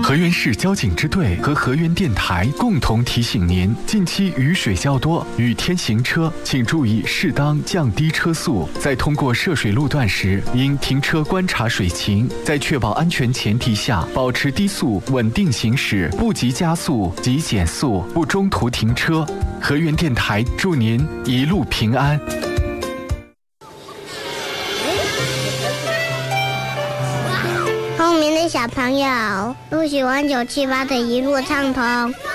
河源市交警支队和河源电台共同提醒您：近期雨水较多，雨天行车请注意适当降低车速。在通过涉水路段时，应停车观察水情，在确保安全前提下，保持低速稳定行驶，不急加速，急减速，不中途停车。河源电台祝您一路平安。 聪明的小朋友，不喜欢978的一路畅通。